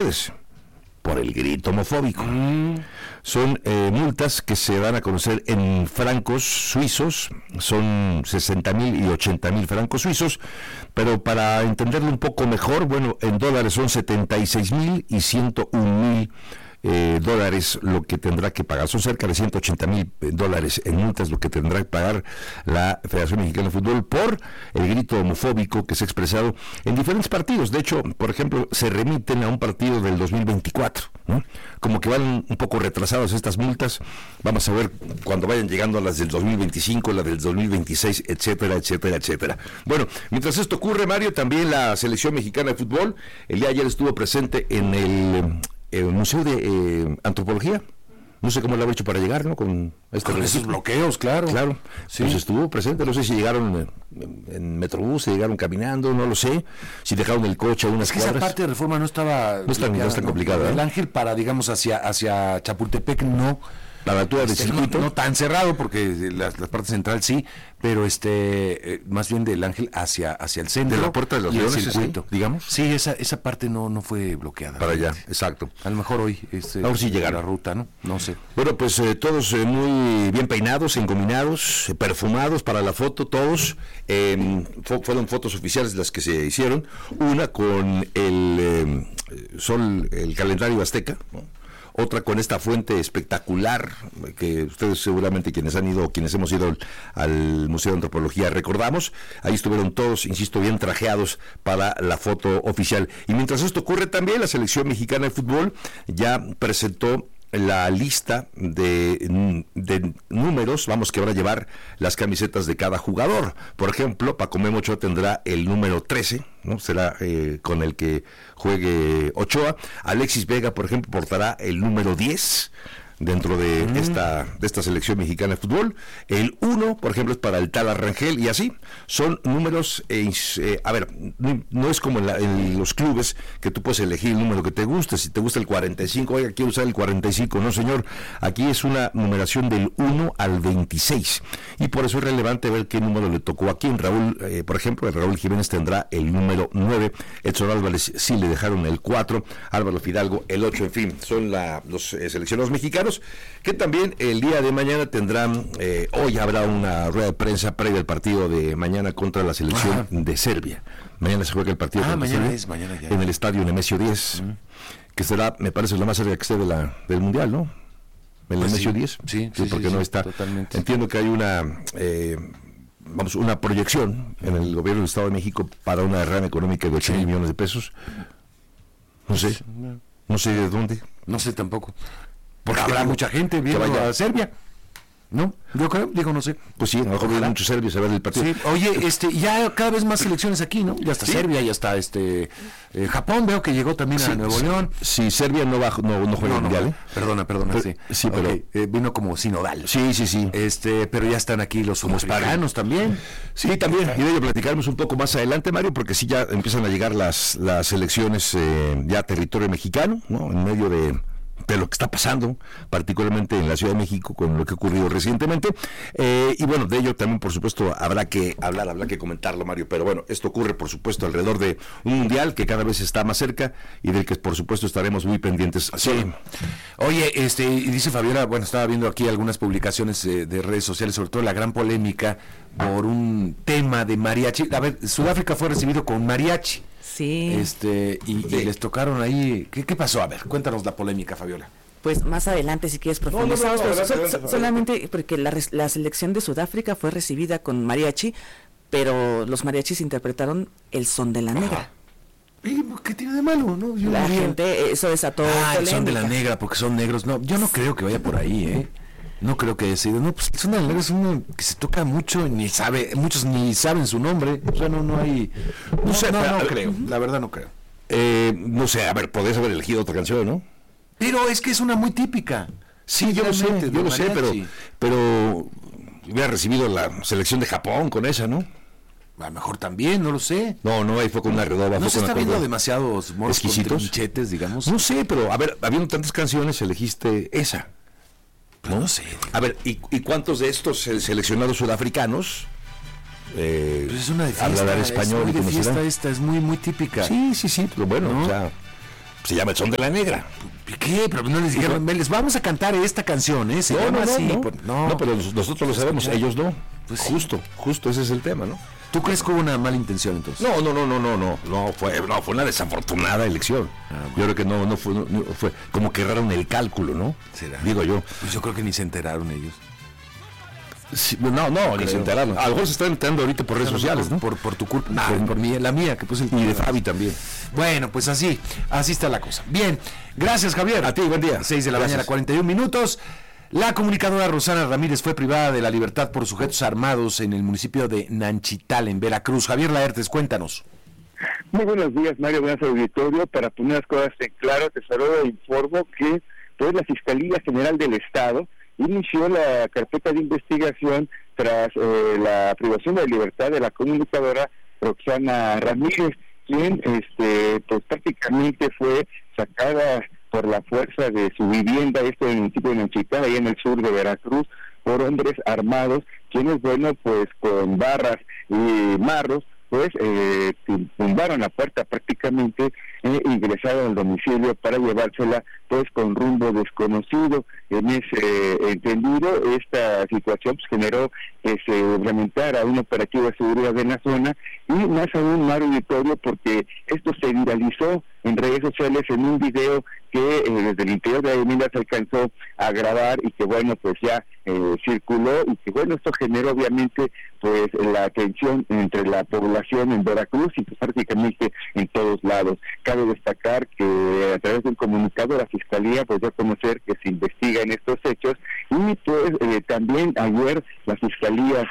jugadores por el grito homofóbico. Son multas que se dan a conocer en francos suizos, son 60,000 y 80,000 francos suizos, pero para entenderlo un poco mejor, bueno, en dólares son 76,000 y 101,000 dólares lo que tendrá que pagar. Son cerca de 180,000 dólares en multas lo que tendrá que pagar la Federación Mexicana de Fútbol por el grito homofóbico que se ha expresado en diferentes partidos. De hecho, por ejemplo, se remiten a un partido del 2024, ¿no? Como que van un poco retrasadas estas multas. Vamos a ver cuando vayan llegando a las del 2025, las del 2026, etcétera, etcétera, etcétera. Bueno, mientras esto ocurre, Mario, también la selección mexicana de fútbol el día de ayer estuvo presente en el Museo de Antropología. No sé cómo lo habrá hecho para llegar, ¿no? Con esos bloqueos, claro. Claro, sí. Pues estuvo presente, no sé si llegaron en Metrobús, si llegaron caminando, no lo sé, si dejaron el coche a unas cuadras. Esa parte de Reforma no estaba... No es tan complicada. El Ángel para, digamos, hacia Chapultepec no... A la altura del circuito. No tan cerrado, porque la parte central sí, pero más bien del Ángel hacia el centro. De la Puerta de los Leones, el circuito, digamos. Sí, esa parte no fue bloqueada. Para allá, exacto. A lo mejor hoy ahora sí llegaron. La ruta, ¿no? No sé. Bueno, pues todos muy bien peinados, engominados, perfumados para la foto, todos. Fueron fotos oficiales las que se hicieron. Una con el calendario azteca, ¿no? Otra con esta fuente espectacular que ustedes seguramente quienes hemos ido al Museo de Antropología recordamos. Ahí estuvieron todos, insisto, bien trajeados para la foto oficial. Y mientras esto ocurre también, la selección mexicana de fútbol ya presentó la lista de números, vamos, que van a llevar las camisetas de cada jugador. Por ejemplo, Paco Memo Ochoa tendrá el número 13, ¿no? Será con el que juegue Ochoa. Alexis Vega, por ejemplo, portará el número 10 dentro de esta selección mexicana de fútbol. El 1, por ejemplo, es para el Tala Rangel, y así son números, a ver, no es como en los clubes que tú puedes elegir el número que te guste. Si te gusta el 45, oiga, quiero usar el 45, no señor, aquí es una numeración del 1 al 26, y por eso es relevante ver qué número le tocó a quién. Raúl, por ejemplo, Raúl Jiménez tendrá el número 9, Edson Álvarez sí le dejaron el 4, Álvaro Fidalgo el 8, en fin, son los seleccionados mexicanos, que también el día de mañana tendrán, hoy habrá una rueda de prensa previa al partido de mañana contra la selección de Serbia. Mañana se juega el partido contra Serbia, en el estadio Nemesio 10, que será, me parece, la más cerca que esté del Mundial, ¿no? El Nemesio 10, sí, porque no está. Totalmente. Entiendo que hay una proyección en el gobierno del Estado de México para una derrama económica de 8,000 millones de pesos. No sé de dónde. No sé tampoco. Porque habrá mucha gente viendo a Serbia, ¿no? Yo creo, no sé. Pues sí, a lo mejor vienen muchos serbios a ver el partido. Sí. Oye, ya cada vez más selecciones aquí, ¿no? Ya está Serbia, ya está Japón, veo que llegó también a Nuevo León. Sí, Serbia no juega el Mundial, ¿eh? Perdona, sí, pero vino como sinodal. Sí. Pero ya están aquí los paganos también. Sí, también, y de ello platicaremos un poco más adelante, Mario, porque sí ya empiezan a llegar las selecciones ya a territorio mexicano, ¿no? En medio de lo que está pasando, particularmente en la Ciudad de México, con lo que ha ocurrido recientemente, y bueno, de ello también, por supuesto, habrá que comentarlo, Mario, pero bueno, esto ocurre, por supuesto, alrededor de un mundial que cada vez está más cerca y del que, por supuesto, estaremos muy pendientes. Sí. Oye, y dice Fabiola, bueno, estaba viendo aquí algunas publicaciones de redes sociales, sobre todo la gran polémica por un tema de mariachi. A ver, Sudáfrica fue recibido con mariachi. Sí. Y les tocaron ahí. ¿Qué pasó? A ver, cuéntanos la polémica, Fabiola. Pues más adelante, si quieres profundizar. Solamente porque la selección de Sudáfrica fue recibida con mariachi, pero los mariachis interpretaron el son de la negra. ¿Qué tiene de malo? ¿No? Gente, eso desató polémica. El son de la negra, porque son negros. No, yo no creo que vaya por ahí, ¿eh? No creo que haya sido. No, pues el son de la negra es uno que se toca mucho, muchos ni saben su nombre. O sea, no hay. No creo. La verdad no creo. No sé, a ver, podés haber elegido otra canción, ¿no? Pero es que es una muy típica. Sí, yo lo sé, pero hubiera recibido la selección de Japón con esa, ¿no? A lo mejor también, no lo sé. No, ahí fue con una redoba. No se está viendo demasiados moros con trinchetes, digamos. No sé, pero a ver, habiendo tantas canciones, elegiste esa. No sé. A ver, ¿y cuántos de estos seleccionados sudafricanos pues es una de fiesta, hablarán español? Es muy de fiesta esta, es muy, muy típica. Sí, pero bueno, ¿no? O sea, Se llama El Son de la Negra. ¿Qué? Pero no les dijeron, les vamos a cantar esta canción, ¿eh? Se llama así. No, pero nosotros lo sabemos, ellos no. Pues justo ese es el tema, ¿no? ¿Tú crees que hubo una mala intención entonces? No, fue una desafortunada elección. Yo creo que no fue como que erraron el cálculo, ¿no? ¿Será? Digo yo. Pues yo creo que ni se enteraron ellos. Sí, ni se enteraron. A lo mejor se están enterando ahorita por redes sociales, ¿no? Por tu culpa. Por mí, la mía, que puse el... Y de Fabi también. Bueno, pues así está la cosa. Bien, gracias, Javier. A ti, buen día. 6 de la mañana, 41 minutos. La comunicadora Rosana Ramírez fue privada de la libertad por sujetos armados en el municipio de Nanchital, en Veracruz. Javier Laertes, cuéntanos. Muy buenos días, Mario, buenas auditorio. Para poner las cosas en claro, te saludo e informo que pues, la Fiscalía General del Estado inició la carpeta de investigación tras la privación de libertad de la comunicadora Roxana Ramírez, quien pues prácticamente fue sacada por la fuerza de su vivienda, esto en el municipio de Nanchital, ahí en el sur de Veracruz, por hombres armados, quienes, bueno, pues con barras y marros, pues tumbaron la puerta prácticamente, ingresaron al domicilio para llevársela pues con rumbo desconocido. En ese entendido, esta situación pues, generó que se implementara un operativo de seguridad en la zona, y más aún, Mario Auditorio, porque esto se viralizó en redes sociales en un video que desde el interior de la vivienda se alcanzó a grabar y que bueno, pues ya circuló, y que bueno, esto generó obviamente pues la atención entre la población en Veracruz y pues prácticamente en todos lados. Cabe destacar que a través del comunicado la Fiscalía pues dio a conocer que se investiga en estos hechos, y pues también ayer la Fiscalía,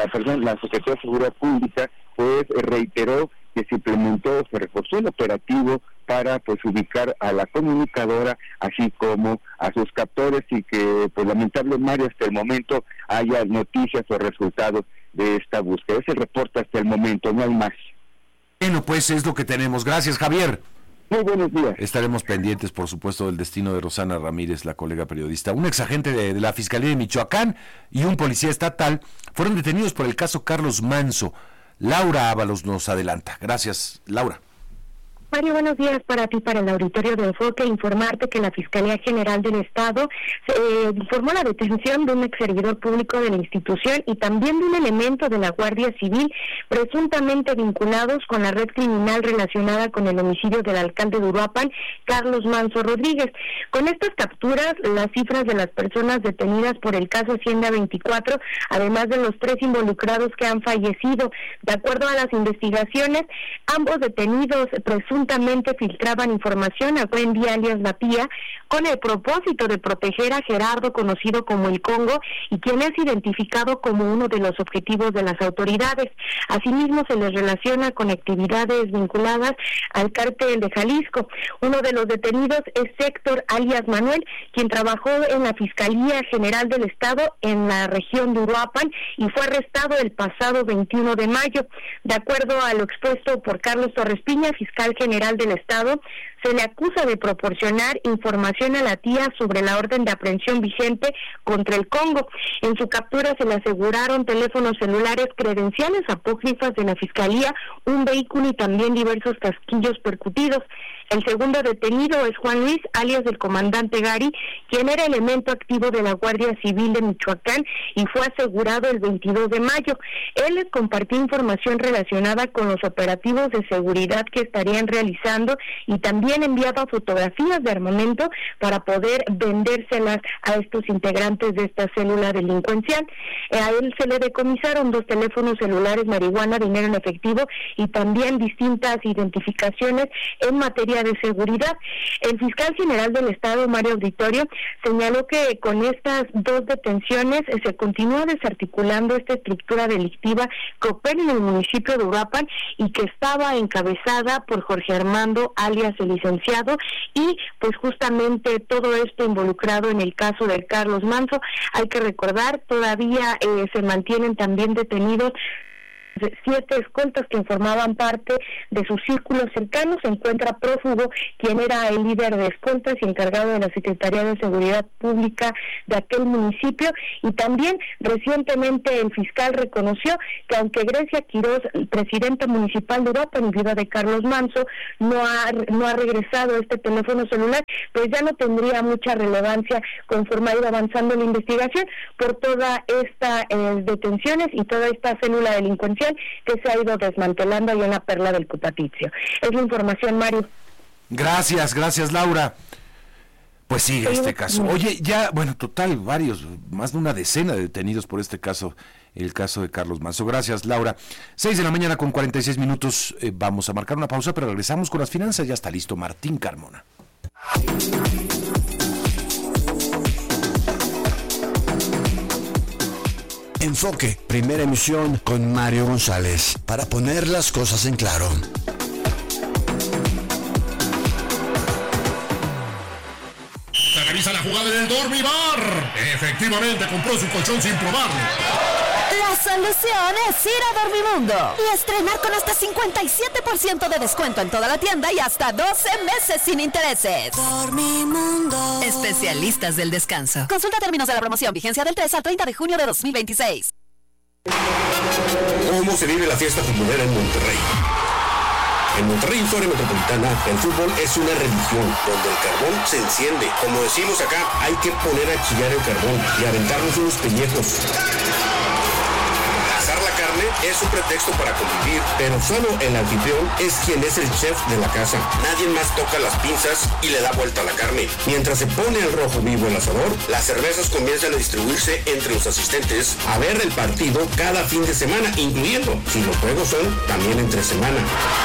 la Secretaría de Seguridad Pública pues reiteró que se implementó, se reforzó el operativo para pues ubicar a la comunicadora, así como a sus captores, y que pues lamentablemente, Mario, hasta el momento haya noticias o resultados de esta búsqueda. Es el reporte hasta el momento, no hay más. Bueno, pues es lo que tenemos. Gracias, Javier. Muy buenos días. Estaremos pendientes, por supuesto, del destino de Rosana Ramírez, la colega periodista. Un exagente de la Fiscalía de Michoacán y un policía estatal fueron detenidos por el caso Carlos Manso. Laura Ábalos nos adelanta. Gracias, Laura. Mario, buenos días para ti, para el auditorio de Enfoque. Informarte que la Fiscalía General del Estado informó la detención de un ex servidor público de la institución y también de un elemento de la Guardia Civil presuntamente vinculados con la red criminal relacionada con el homicidio del alcalde de Uruapan, Carlos Manso Rodríguez. Con estas capturas, las cifras de las personas detenidas por el caso Hacienda 24, además de los 3 involucrados que han fallecido. De acuerdo a las investigaciones, ambos detenidos presuntamente filtraban información a Wendy alias La Pía con el propósito de proteger a Gerardo, conocido como el Congo, y quien es identificado como uno de los objetivos de las autoridades. Asimismo, se les relaciona con actividades vinculadas al cártel de Jalisco. Uno de los detenidos es Héctor alias Manuel, quien trabajó en la Fiscalía General del Estado en la región de Uruapan y fue arrestado el pasado 21 de mayo. De acuerdo a lo expuesto por Carlos Torres Piña, fiscal general del Estado, se le acusa de proporcionar información a la tía sobre la orden de aprehensión vigente contra el Congo. En su captura se le aseguraron teléfonos celulares, credenciales apócrifas de la Fiscalía, un vehículo y también diversos casquillos percutidos. El segundo detenido es Juan Luis, alias del comandante Gary, quien era elemento activo de la Guardia Civil de Michoacán y fue asegurado el 22 de mayo. Él les compartió información relacionada con los operativos de seguridad que estarían realizando y también enviaba fotografías de armamento para poder vendérselas a estos integrantes de esta célula delincuencial. A él se le decomisaron 2 teléfonos celulares, marihuana, dinero en efectivo y también distintas identificaciones en materia de seguridad. El fiscal general del Estado, Mario Auditorio, señaló que con estas 2 detenciones se continúa desarticulando esta estructura delictiva que opera en el municipio de Uruapan y que estaba encabezada por Jorge Armando, alias el licenciado, y pues justamente todo esto involucrado en el caso de Carlos Manso. Hay que recordar, todavía se mantienen también detenidos 7 escoltas que formaban parte de sus círculos cercanos. Se encuentra prófugo quien era el líder de escoltas y encargado de la Secretaría de Seguridad Pública de aquel municipio. Y también recientemente el fiscal reconoció que aunque Grecia Quirós, presidenta municipal de Uruapan y viuda de Carlos Manso, no ha regresado este teléfono celular, pues ya no tendría mucha relevancia conforme ha ido avanzando la investigación por toda esta detenciones y toda esta célula delincuencial que se ha ido desmantelando ahí en la Perla del Cupatizio. Es la información, Mario. Gracias, Laura. Pues sigue este caso. Oye, ya, bueno, total, más de una decena de detenidos por este caso, el caso de Carlos Manso. Gracias, Laura. 6:46 a.m. Vamos a marcar una pausa, pero regresamos con las finanzas. Ya está listo Martín Carmona. Enfoque, primera emisión con Mario González, para poner las cosas en claro. Se revisa la jugada en el Dormibar. Efectivamente compró su colchón sin probarlo. La solución es ir a Dormimundo y estrenar con hasta 57% de descuento en toda la tienda y hasta 12 meses sin intereses. Dormimundo. Especialistas del descanso. Consulta términos de la promoción. Vigencia del 3 al 30 de junio de 2026. ¿Cómo se vive la fiesta futbolera en Monterrey? En Monterrey, historia metropolitana, el fútbol es una religión donde el carbón se enciende. Como decimos acá, hay que poner a chillar el carbón y aventarnos unos pellejos. Asar la carne es un pretexto para convivir, pero solo el anfitrión es quien es el chef de la casa. Nadie más toca las pinzas y le da vuelta a la carne. Mientras se pone el rojo vivo el asador, las cervezas comienzan a distribuirse entre los asistentes a ver el partido cada fin de semana, incluyendo, si los juegos son, también entre semana.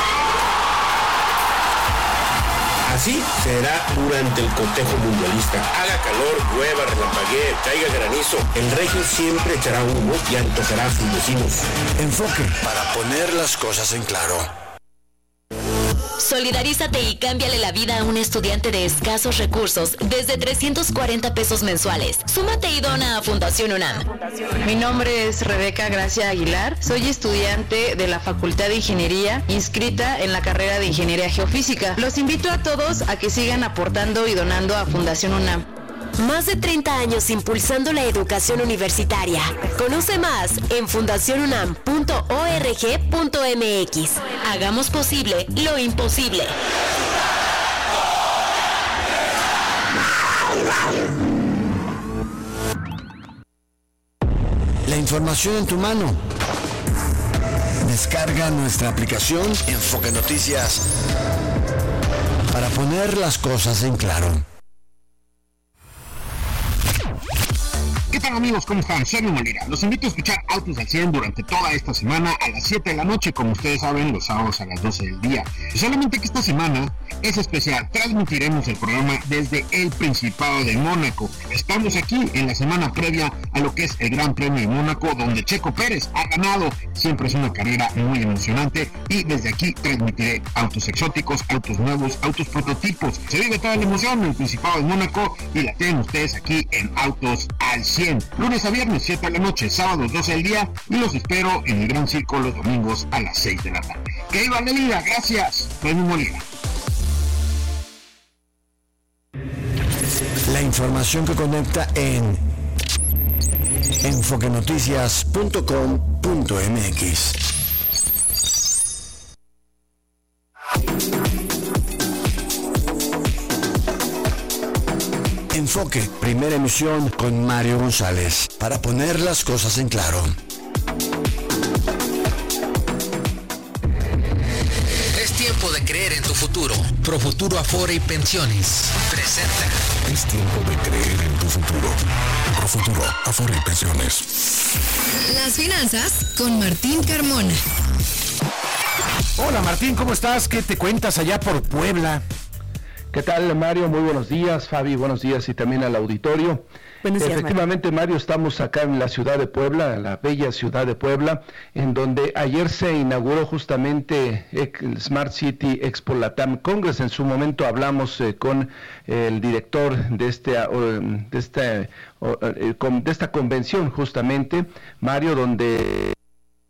Así será durante el cotejo mundialista. Haga calor, llueva, relampaguee, caiga granizo. El regio siempre echará humo y antojará a sus vecinos. Enfoque, para poner las cosas en claro. Solidarízate y cámbiale la vida a un estudiante de escasos recursos desde 340 pesos mensuales. Súmate y dona a Fundación UNAM. Mi nombre es Rebeca Gracia Aguilar. Soy estudiante de la Facultad de Ingeniería, inscrita en la carrera de Ingeniería Geofísica. Los invito a todos a que sigan aportando y donando a Fundación UNAM. Más de 30 años impulsando la educación universitaria. Conoce más en fundacionunam.org.mx. Hagamos posible lo imposible. La información en tu mano. Descarga nuestra aplicación Enfoque Noticias para poner las cosas en claro. ¿Qué tal, amigos? ¿Cómo están? Soy Molina. Los invito a escuchar Autos al 100 durante toda esta semana a las 7 de la noche, como ustedes saben, los sábados a las 12 del día. Y solamente que esta semana es especial. Transmitiremos el programa desde el Principado de Mónaco. Estamos aquí en la semana previa a lo que es el Gran Premio de Mónaco, donde Checo Pérez ha ganado. Siempre es una carrera muy emocionante y desde aquí transmitiré autos exóticos, autos nuevos, autos prototipos. Se vive toda la emoción en el Principado de Mónaco y la tienen ustedes aquí en Autos al 100. Lunes a viernes 7 de la noche, sábados 12 del día y los espero en el Gran Circo los domingos a las 6 de la tarde. ¡Que viva la vida! ¡Gracias! Soy Molina. La información que conecta en enfoquenoticias.com.mx. Enfoque, primera emisión con Mario González, para poner las cosas en claro. Es tiempo de creer en tu futuro. Profuturo Afore y Pensiones presenta. Es tiempo de creer en tu futuro. Profuturo Afore y Pensiones. Las finanzas con Martín Carmona. Hola Martín, ¿cómo estás? ¿Qué te cuentas allá por Puebla? ¿Qué tal, Mario? Muy buenos días, Fabi, buenos días y también al auditorio. Buenos días, efectivamente, Mario, estamos acá en la ciudad de Puebla, la bella ciudad de Puebla, en donde ayer se inauguró justamente el Smart City Expo Latam Congress. En su momento hablamos con el director de esta convención, justamente, Mario, donde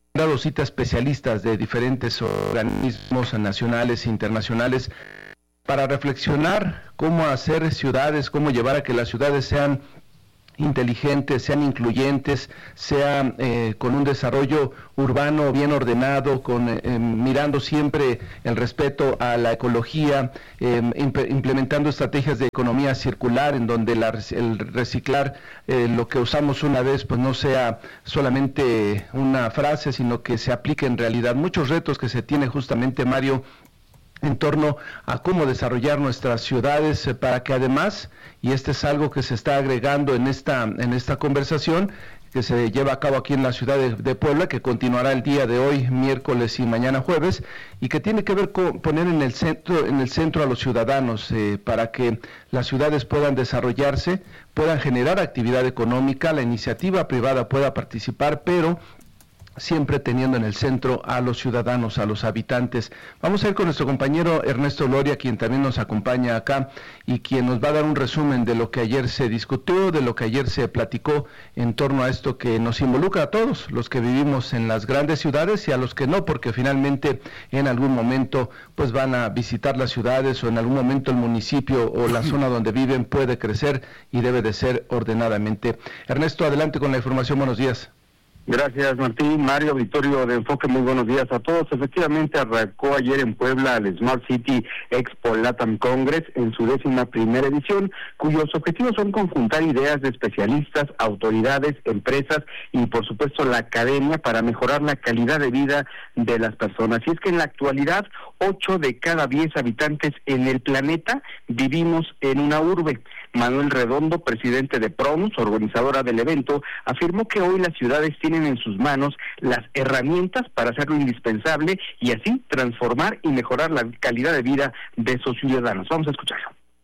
dado cita a especialistas de diferentes organismos nacionales e internacionales para reflexionar cómo hacer ciudades, cómo llevar a que las ciudades sean inteligentes, sean incluyentes, sean con un desarrollo urbano bien ordenado, mirando siempre el respeto a la ecología, implementando estrategias de economía circular, en donde el reciclar lo que usamos una vez pues no sea solamente una frase, sino que se aplique en realidad. Muchos retos que se tiene justamente, Mario, en torno a cómo desarrollar nuestras ciudades para que además, y este es algo que se está agregando en esta conversación que se lleva a cabo aquí en la ciudad de Puebla, que continuará el día de hoy, miércoles y mañana jueves, y que tiene que ver con poner en el centro a los ciudadanos para que las ciudades puedan desarrollarse, puedan generar actividad económica, la iniciativa privada pueda participar, pero siempre teniendo en el centro a los ciudadanos, a los habitantes. Vamos a ir con nuestro compañero Ernesto Loria, quien también nos acompaña acá y quien nos va a dar un resumen de lo que ayer se discutió, de lo que ayer se platicó en torno a esto que nos involucra a todos, los que vivimos en las grandes ciudades y a los que no, porque finalmente en algún momento pues van a visitar las ciudades o en algún momento el municipio o la zona donde viven puede crecer y debe de ser ordenadamente. Ernesto, adelante con la información, buenos días. Gracias, Martín. Mario, Victorio de Enfoque, muy buenos días a todos. Efectivamente, arrancó ayer en Puebla el Smart City Expo LATAM Congress en su 11ª edición, cuyos objetivos son conjuntar ideas de especialistas, autoridades, empresas y, por supuesto, la academia para mejorar la calidad de vida de las personas. Y es que en la actualidad, 8 de cada 10 habitantes en el planeta vivimos en una urbe. Manuel Redondo, presidente de PRONUS, organizadora del evento, afirmó que hoy las ciudades tienen en sus manos las herramientas para hacerlo indispensable y así transformar y mejorar la calidad de vida de sus ciudadanos. Vamos a escucharlo.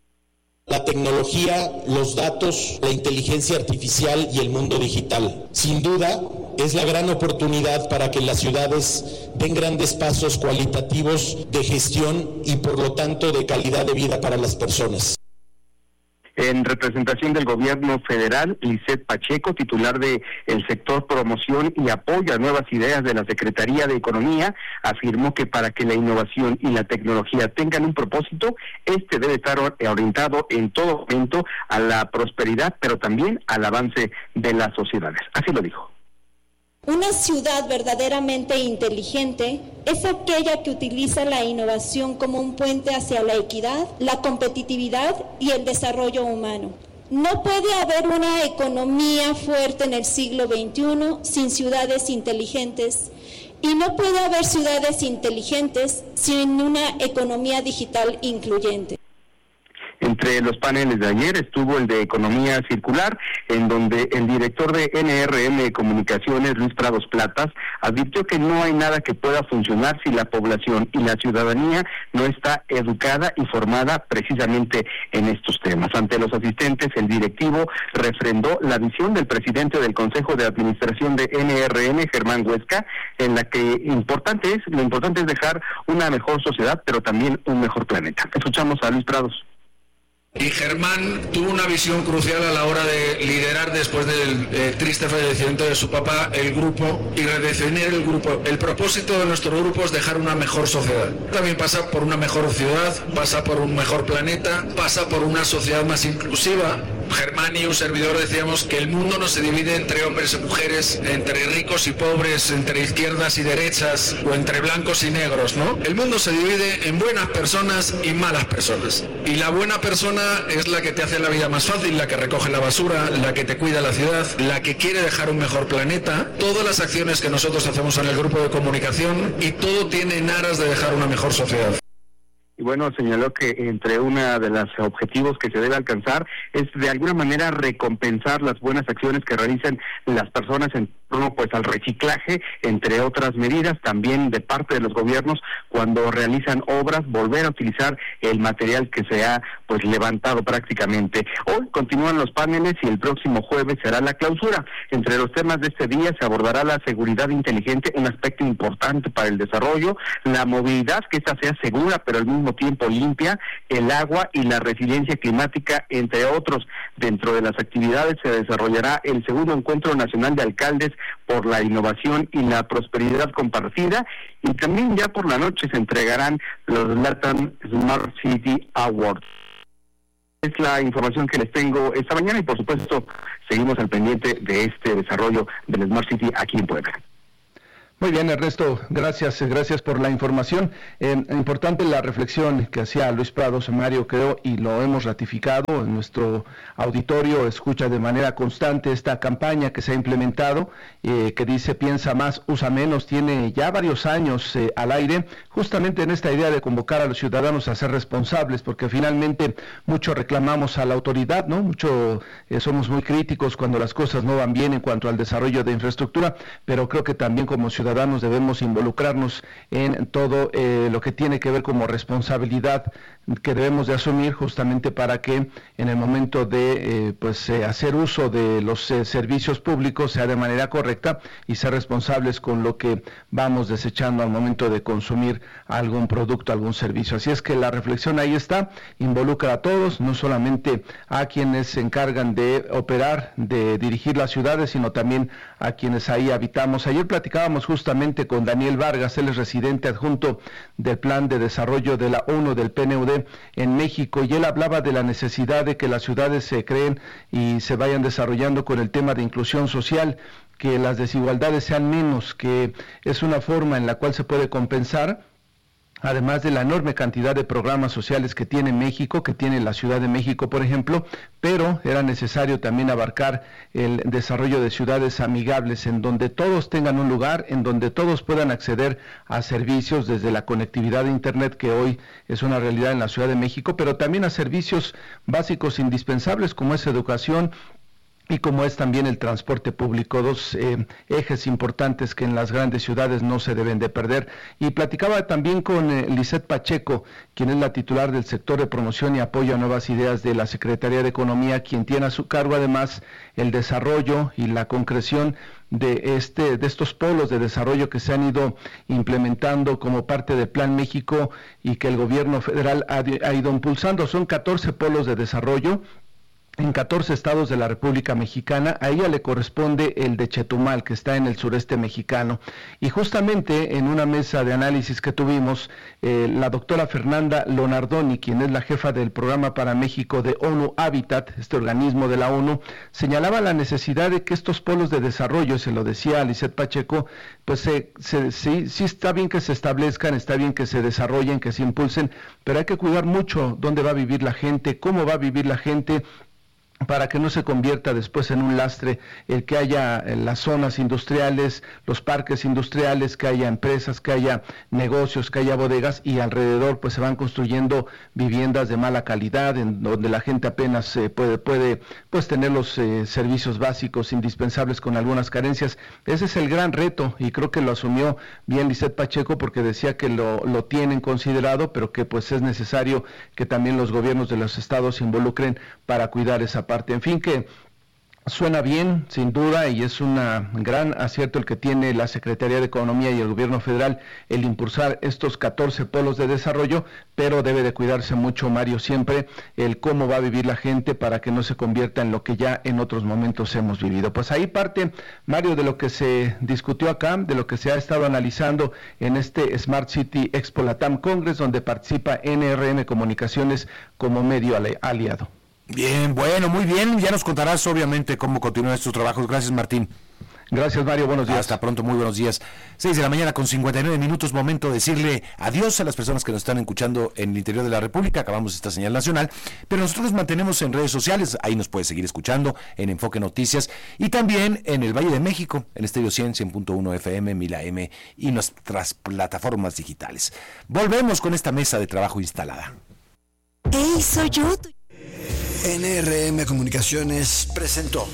La tecnología, los datos, la inteligencia artificial y el mundo digital. Sin duda, es la gran oportunidad para que las ciudades den grandes pasos cualitativos de gestión y, por lo tanto, de calidad de vida para las personas. En representación del gobierno federal, Lisette Pacheco, titular de el sector promoción y apoyo a nuevas ideas de la Secretaría de Economía, afirmó que para que la innovación y la tecnología tengan un propósito, este debe estar orientado en todo momento a la prosperidad, pero también al avance de las sociedades. Así lo dijo. Una ciudad verdaderamente inteligente es aquella que utiliza la innovación como un puente hacia la equidad, la competitividad y el desarrollo humano. No puede haber una economía fuerte en el siglo XXI sin ciudades inteligentes y no puede haber ciudades inteligentes sin una economía digital incluyente. Entre los paneles de ayer estuvo el de Economía Circular, en donde el director de NRM Comunicaciones, Luis Prados Platas, advirtió que no hay nada que pueda funcionar si la población y la ciudadanía no está educada y formada precisamente en estos temas. Ante los asistentes, el directivo refrendó la visión del presidente del Consejo de Administración de NRM, Germán Huesca, en la que lo importante es dejar una mejor sociedad, pero también un mejor planeta. Escuchamos a Luis Prados. Y Germán tuvo una visión crucial a la hora de liderar, después del triste fallecimiento de su papá, el grupo y redefinir el grupo. El propósito de nuestro grupo es dejar una mejor sociedad. También pasa por una mejor ciudad, pasa por un mejor planeta, pasa por una sociedad más inclusiva. Germán y un servidor decíamos que el mundo no se divide entre hombres y mujeres, entre ricos y pobres, entre izquierdas y derechas o entre blancos y negros, ¿no? El mundo se divide en buenas personas y malas personas. Y la buena persona es la que te hace la vida más fácil, la que recoge la basura, la que te cuida la ciudad, la que quiere dejar un mejor planeta. Todas las acciones que nosotros hacemos en el grupo de comunicación y todo tiene en aras de dejar una mejor sociedad. Y bueno, señaló que entre una de los objetivos que se debe alcanzar es de alguna manera recompensar las buenas acciones que realizan las personas en torno pues al reciclaje, entre otras medidas, también de parte de los gobiernos cuando realizan obras, volver a utilizar el material que se ha pues levantado prácticamente. Hoy continúan los paneles y el próximo jueves será la clausura. Entre los temas de este día se abordará la seguridad inteligente, un aspecto importante para el desarrollo, la movilidad, que esta sea segura pero al mismo tiempo limpia, el agua y la resiliencia climática, entre otros. Dentro de las actividades se desarrollará el segundo Encuentro Nacional de Alcaldes por la innovación y la prosperidad compartida, y también ya por la noche se entregarán los LATAM Smart City Awards. Es la información que les tengo esta mañana y por supuesto seguimos al pendiente de este desarrollo del Smart City aquí en Puebla. Muy bien, Ernesto, gracias por la información. Importante la reflexión que hacía Luis Prados, Mario, creo, y lo hemos ratificado en nuestro auditorio, escucha de manera constante esta campaña que se ha implementado, que dice piensa más, usa menos, tiene ya varios años al aire, justamente en esta idea de convocar a los ciudadanos a ser responsables, porque finalmente mucho reclamamos a la autoridad, ¿no? Somos muy críticos cuando las cosas no van bien en cuanto al desarrollo de infraestructura, pero creo que también como ciudadanos debemos involucrarnos en todo lo que tiene que ver como responsabilidad que debemos de asumir justamente para que en el momento de hacer uso de los servicios públicos sea de manera correcta y ser responsables con lo que vamos desechando al momento de consumir algún producto, algún servicio. Así es que la reflexión ahí está, involucra a todos, no solamente a quienes se encargan de operar, de dirigir las ciudades, sino también a quienes ahí habitamos. Ayer platicábamos justamente con Daniel Vargas, él es residente adjunto del Plan de Desarrollo de la ONU, del PNUD, en México, y él hablaba de la necesidad de que las ciudades se creen y se vayan desarrollando con el tema de inclusión social, que las desigualdades sean menos, que es una forma en la cual se puede compensar, además de la enorme cantidad de programas sociales que tiene México, que tiene la Ciudad de México, por ejemplo, pero era necesario también abarcar el desarrollo de ciudades amigables, en donde todos tengan un lugar, en donde todos puedan acceder a servicios desde la conectividad de Internet, que hoy es una realidad en la Ciudad de México, pero también a servicios básicos indispensables como es educación, y como es también el transporte público, dos ejes importantes que en las grandes ciudades no se deben de perder. Y platicaba también con Lisette Pacheco, quien es la titular del sector de promoción y apoyo a nuevas ideas de la Secretaría de Economía, quien tiene a su cargo además el desarrollo y la concreción de estos polos de desarrollo que se han ido implementando como parte del Plan México y que el gobierno federal ha ido impulsando. Son 14 polos de desarrollo en 14 estados de la República Mexicana. A ella le corresponde el de Chetumal, que está en el sureste mexicano. Y justamente en una mesa de análisis que tuvimos, la doctora Fernanda Lonardoni, quien es la jefa del Programa para México de ONU Habitat, este organismo de la ONU, señalaba la necesidad de que estos polos de desarrollo, se lo decía a Lisette Pacheco, pues sí está bien que se establezcan, está bien que se desarrollen, que se impulsen, pero hay que cuidar mucho dónde va a vivir la gente, cómo va a vivir la gente, para que no se convierta después en un lastre el que haya las zonas industriales, los parques industriales, que haya empresas, que haya negocios, que haya bodegas, y alrededor pues se van construyendo viviendas de mala calidad, en donde la gente apenas puede pues tener los servicios básicos indispensables con algunas carencias. Ese es el gran reto, y creo que lo asumió bien Lisette Pacheco, porque decía que lo tienen considerado, pero que pues es necesario que también los gobiernos de los estados se involucren para cuidar esa parte. En fin, que suena bien, sin duda, y es un gran acierto el que tiene la Secretaría de Economía y el Gobierno Federal el impulsar estos 14 polos de desarrollo, pero debe de cuidarse mucho, Mario, siempre el cómo va a vivir la gente para que no se convierta en lo que ya en otros momentos hemos vivido. Pues ahí parte, Mario, de lo que se discutió acá, de lo que se ha estado analizando en este Smart City Expo Latam Congress, donde participa NRM Comunicaciones como medio aliado. Bien, bueno, muy bien. Ya nos contarás obviamente cómo continúan estos trabajos. Gracias, Martín. Gracias, Mario. Buenos días. Hasta pronto, muy buenos días. 6:59 a.m, momento de decirle adiós a las personas que nos están escuchando en el interior de la República. Acabamos esta señal nacional, pero nosotros nos mantenemos en redes sociales. Ahí nos puedes seguir escuchando en Enfoque Noticias y también en el Valle de México, en Estéreo 100.1 FM, 1000 AM y nuestras plataformas digitales. Volvemos con esta mesa de trabajo instalada. Hey, soy yo. NRM Comunicaciones presentó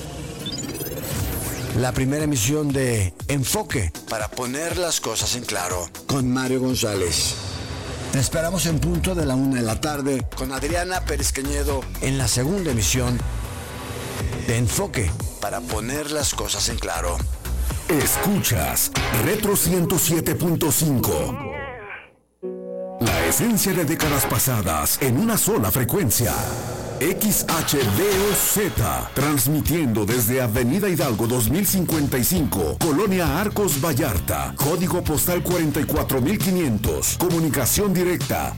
la primera emisión de Enfoque, para poner las cosas en claro, con Mario González. Te esperamos en punto de la 1:00 p.m. con Adriana Pérez Cañedo en la segunda emisión de Enfoque, para poner las cosas en claro. Escuchas Retro 107.5. La esencia de décadas pasadas en una sola frecuencia. XHDOZ, transmitiendo desde Avenida Hidalgo 2055, Colonia Arcos Vallarta, código postal 44500, comunicación directa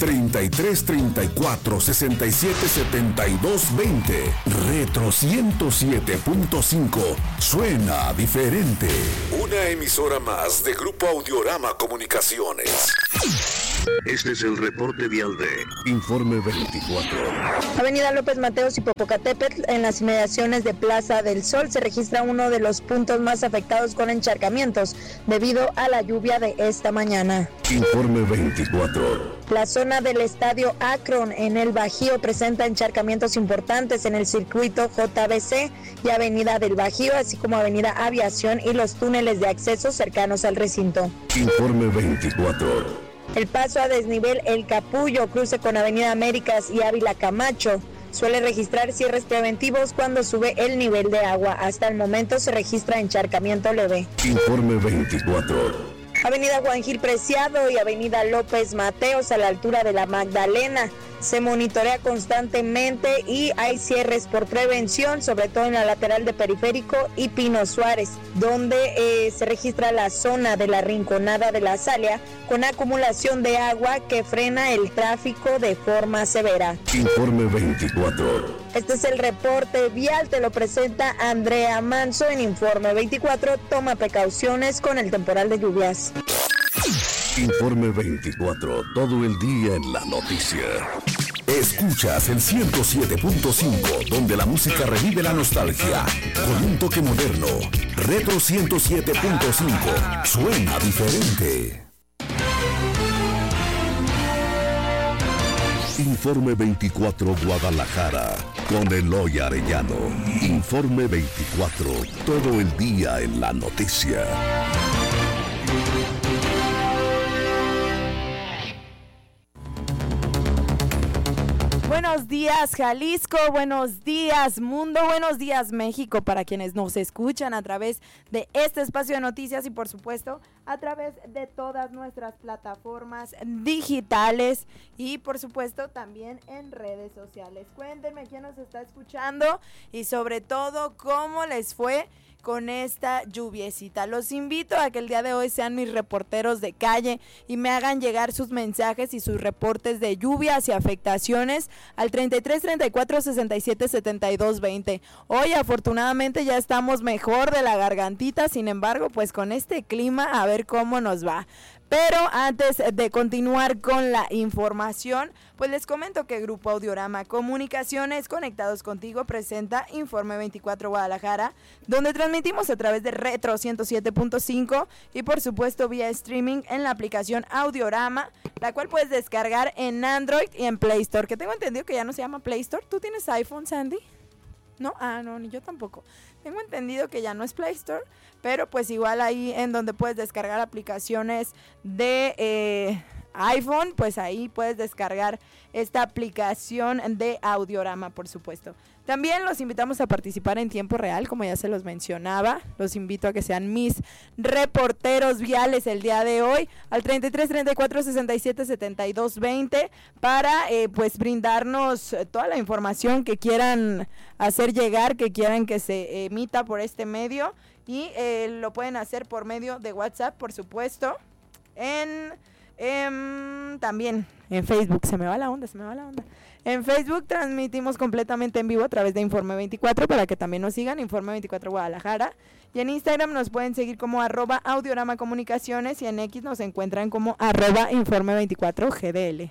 3334-677220, Retro 107.5, suena diferente. Una emisora más de Grupo Audiorama Comunicaciones. Este es el reporte vial de Informe 24. Avenida López Mateos y Popocatépetl, en las inmediaciones de Plaza del Sol, se registra uno de los puntos más afectados con encharcamientos debido a la lluvia de esta mañana. Informe 24. La zona del Estadio Akron en el Bajío presenta encharcamientos importantes en el circuito JBC y Avenida del Bajío, así como Avenida Aviación y los túneles de acceso cercanos al recinto. Informe 24. El paso a desnivel El Capullo, cruce con Avenida Américas y Ávila Camacho, suele registrar cierres preventivos cuando sube el nivel de agua. Hasta el momento se registra encharcamiento leve. Informe 24. Avenida Juan Gil Preciado y Avenida López Mateos a la altura de la Magdalena. Se monitorea constantemente y hay cierres por prevención, sobre todo en la lateral de Periférico y Pino Suárez, donde se registra la zona de la Rinconada de la Azalea con acumulación de agua que frena el tráfico de forma severa. Informe 24. Este es el reporte vial, te lo presenta Andrea Manso en Informe 24. Toma precauciones con el temporal de lluvias. Informe 24, todo el día en la noticia. Escuchas el 107.5, donde la música revive la nostalgia, con un toque moderno. Retro 107.5, suena diferente. Informe 24 Guadalajara, con Eloy Arellano. Informe 24, todo el día en la noticia. Buenos días Jalisco, buenos días mundo, buenos días México para quienes nos escuchan a través de este espacio de noticias y por supuesto a través de todas nuestras plataformas digitales y por supuesto también en redes sociales. Cuéntenme quién nos está escuchando y sobre todo cómo les fue con esta lluviecita. Los invito a que el día de hoy sean mis reporteros de calle y me hagan llegar sus mensajes y sus reportes de lluvias y afectaciones al 33 34 67 72 20. Hoy afortunadamente ya estamos mejor de la gargantita, sin embargo, pues con este clima a ver cómo nos va. Pero antes de continuar con la información, pues les comento que Grupo Audiorama Comunicaciones Conectados Contigo presenta Informe 24 Guadalajara, donde transmitimos a través de Retro 107.5 y por supuesto vía streaming en la aplicación Audiorama, la cual puedes descargar en Android y en Play Store, que tengo entendido que ya no se llama Play Store. ¿Tú tienes iPhone, Sandy? ¿No? Ah, no, ni yo tampoco. Tengo entendido que ya no es Play Store, pero pues igual ahí en donde puedes descargar aplicaciones de iPhone, pues ahí puedes descargar esta aplicación de Audiorama, por supuesto. También los invitamos a participar en tiempo real, como ya se los mencionaba. Los invito a que sean mis reporteros viales el día de hoy al 33 34 67 72 20 para pues brindarnos toda la información que quieran hacer llegar, que quieran que se emita por este medio y lo pueden hacer por medio de WhatsApp, por supuesto, también en Facebook. Se me va la onda. En Facebook transmitimos completamente en vivo a través de Informe 24 para que también nos sigan, Informe 24 Guadalajara. Y en Instagram nos pueden seguir como @Audiorama Comunicaciones y en X nos encuentran como @Informe 24 GDL.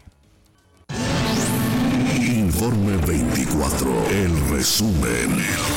Informe 24, el resumen.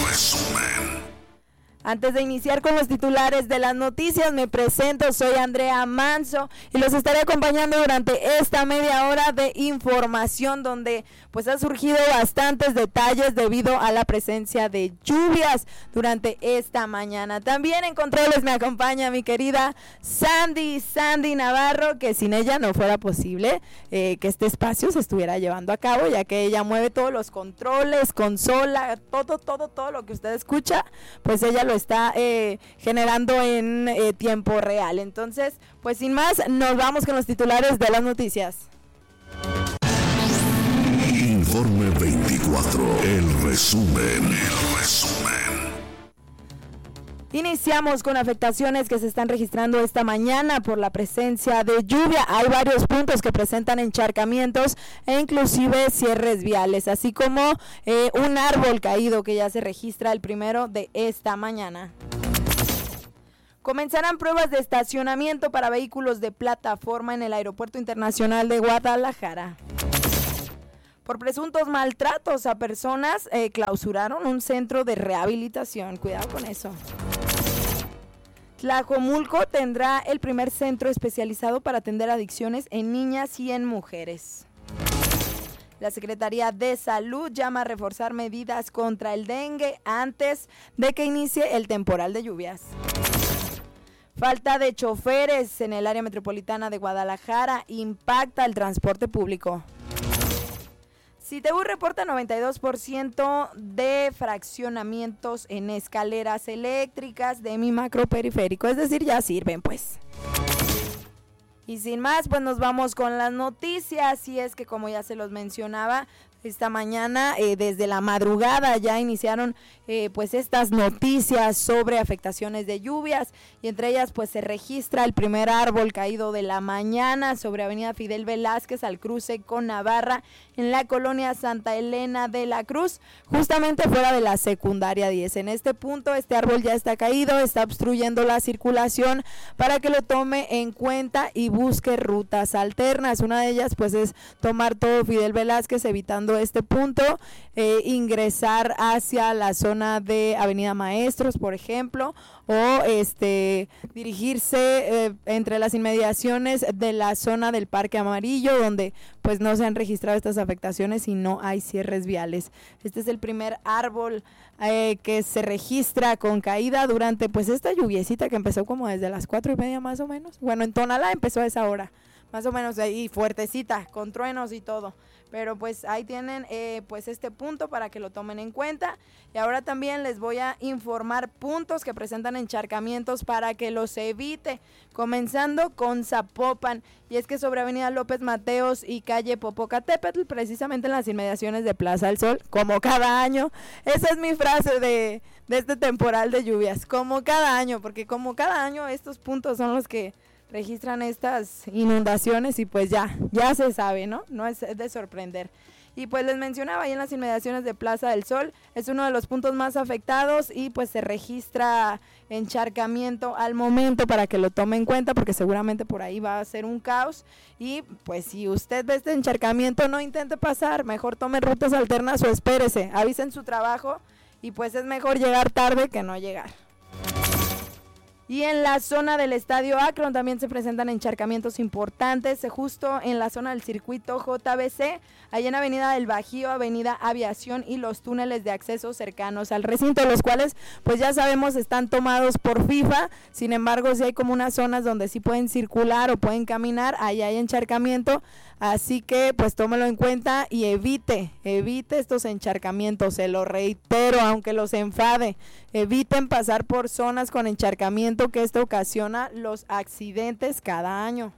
Antes de iniciar con los titulares de las noticias, me presento, soy Andrea Manso y los estaré acompañando durante esta media hora de información donde pues ha surgido bastantes detalles debido a la presencia de lluvias durante esta mañana. También en controles me acompaña mi querida Sandy Navarro, que sin ella no fuera posible que este espacio se estuviera llevando a cabo, ya que ella mueve todos los controles, consola, todo lo que usted escucha, pues ella lo está generando en tiempo real. Entonces, pues sin más, nos vamos con los titulares de las noticias. Informe 24. 24. El resumen. Iniciamos con afectaciones que se están registrando esta mañana por la presencia de lluvia. Hay varios puntos que presentan encharcamientos e inclusive cierres viales, así como un árbol caído que ya se registra el primero de esta mañana. Comenzarán pruebas de estacionamiento para vehículos de plataforma en el Aeropuerto Internacional de Guadalajara. Por presuntos maltratos a personas, clausuraron un centro de rehabilitación. Cuidado con eso. Tlajomulco tendrá el primer centro especializado para atender adicciones en niñas y en mujeres. La Secretaría de Salud llama a reforzar medidas contra el dengue antes de que inicie el temporal de lluvias. Falta de choferes en el área metropolitana de Guadalajara impacta el transporte público. CITEU reporta 92% de fraccionamientos en escaleras eléctricas de mi macroperiférico, es decir, ya sirven pues. Y sin más, pues nos vamos con las noticias, y es que como ya se los mencionaba, esta mañana desde la madrugada ya iniciaron pues estas noticias sobre afectaciones de lluvias, y entre ellas pues se registra el primer árbol caído de la mañana sobre Avenida Fidel Velázquez al cruce con Navarra en la colonia Santa Elena de la Cruz, justamente fuera de la secundaria 10. En este punto este árbol ya está caído, está obstruyendo la circulación para que lo tome en cuenta y busque rutas alternas. Una de ellas pues es tomar todo Fidel Velázquez evitando este punto, ingresar hacia la zona de Avenida Maestros, por ejemplo, o dirigirse entre las inmediaciones de la zona del Parque Amarillo, donde pues no se han registrado estas afectaciones y no hay cierres viales. Este es el primer árbol que se registra con caída durante pues esta lluviecita que empezó como desde las 4:30 más o menos. Bueno, en Tonalá empezó a esa hora, más o menos ahí fuertecita, con truenos y todo. Pero pues ahí tienen pues este punto para que lo tomen en cuenta. Y ahora también les voy a informar puntos que presentan encharcamientos para que los evite, comenzando con Zapopan. Y es que sobre Avenida López Mateos y calle Popocatépetl, precisamente en las inmediaciones de Plaza del Sol, como cada año. Esa es mi frase de este temporal de lluvias, como cada año, porque como cada año estos puntos son los que registran estas inundaciones, y pues ya se sabe, ¿no? No es de sorprender. Y pues les mencionaba, ahí en las inmediaciones de Plaza del Sol es uno de los puntos más afectados, y pues se registra encharcamiento al momento para que lo tome en cuenta, porque seguramente por ahí va a ser un caos. Y pues si usted ve este encharcamiento, no intente pasar, mejor tome rutas alternas o espérese, avisen su trabajo, y pues es mejor llegar tarde que no llegar. Y en la zona del Estadio Akron también se presentan encharcamientos importantes, justo en la zona del circuito JBC, allá en Avenida del Bajío, Avenida Aviación y los túneles de acceso cercanos al recinto, los cuales pues ya sabemos están tomados por FIFA. Sin embargo, sí hay como unas zonas donde sí pueden circular o pueden caminar, ahí hay encharcamiento, así que pues tómelo en cuenta y evite estos encharcamientos, se lo reitero, aunque los enfade, eviten pasar por zonas con encharcamiento, que esto ocasiona los accidentes cada año.